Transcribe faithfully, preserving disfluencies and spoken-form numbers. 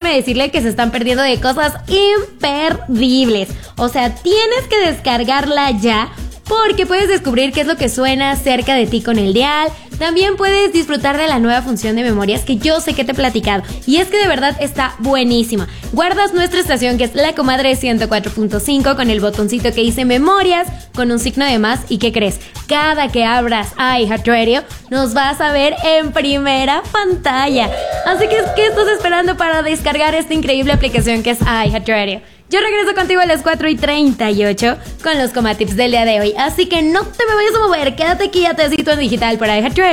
déjenme decirle que se están perdiendo de cosas imperdibles. O sea, tienes que descargarla ya, porque puedes descubrir qué es lo que suena cerca de ti con el dial. También puedes disfrutar de la nueva función de memorias que yo sé que te he platicado. Y es que de verdad está buenísima. Guardas nuestra estación, que es La Comadre ciento cuatro punto cinco, con el botoncito que dice memorias, con un signo de más. ¿Y qué crees? Cada que abras iHeartRadio, nos vas a ver en primera pantalla. Así que, ¿qué estás esperando para descargar esta increíble aplicación que es iHeartRadio? Yo regreso contigo a las cuatro y treinta y ocho con los Comatips del día de hoy. Así que no te me vayas a mover. Quédate aquí, ya te cito en digital para iHeartRadio.